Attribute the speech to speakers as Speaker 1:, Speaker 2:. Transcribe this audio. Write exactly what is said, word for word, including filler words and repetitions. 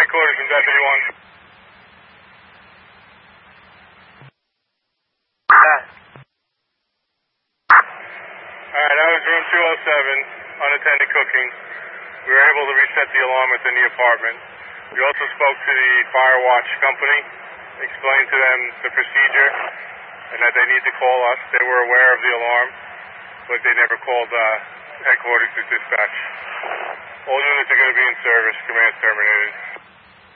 Speaker 1: Headquarters from Deputy one. Alright, that was room two oh seven, unattended cooking. We were able to reset the alarm within the apartment. We also spoke to the fire watch company, explained to them the procedure, and that they need to call us. They were aware of the alarm, but they never called uh, headquarters to dispatch. All units are going to be in service. Command terminated.